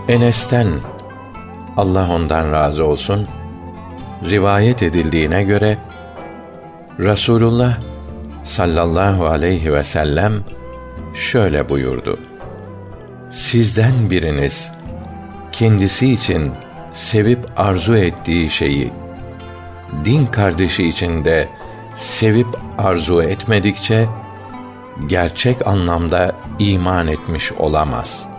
Enes'ten, Allah ondan razı olsun, rivayet edildiğine göre Rasulullah sallallahu aleyhi ve sellem şöyle buyurdu: Sizden biriniz kendisi için sevip arzu ettiği şeyi din kardeşi için de sevip arzu etmedikçe gerçek anlamda iman etmiş olamaz.